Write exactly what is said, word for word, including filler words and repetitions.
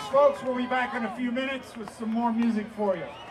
folks. We'll be back in a few minutes with some more music for you.